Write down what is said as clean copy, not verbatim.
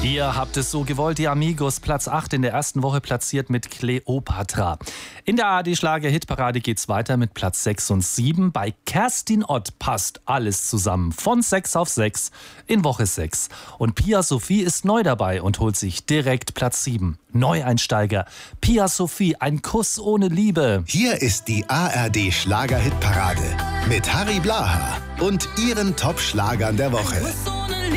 Ihr habt es so gewollt, die Amigos, Platz 8 in der ersten Woche platziert mit Kleopatra. In der ARD-Schlager-Hitparade geht's weiter mit Platz 6 und 7. Bei Kerstin Ott passt alles zusammen, von 6 auf 6 in Woche 6. Und Pia Sophie ist neu dabei und holt sich direkt Platz 7. Neueinsteiger, Pia Sophie, ein Kuss ohne Liebe. Hier ist die ARD-Schlager-Hitparade mit Harry Blaha und ihren Top-Schlagern der Woche.